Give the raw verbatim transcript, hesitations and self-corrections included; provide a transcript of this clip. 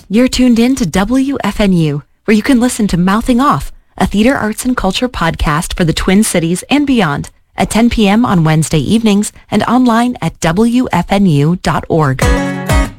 You're tuned in to W F N U, where you can listen to Mouthing Off, a theater, arts, and culture podcast for the Twin Cities and beyond, at ten p.m. on Wednesday evenings and online at W F N U dot org.